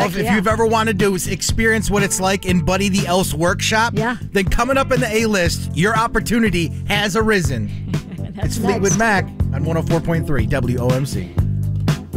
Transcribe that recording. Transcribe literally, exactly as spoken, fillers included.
Heck if, if yeah. you've ever wanted to experience what it's like in Buddy the Elf's workshop, Yeah. then coming up in the A-list, your opportunity has arisen. It's That's Fleetwood next. Mac on one oh four point three W O M C.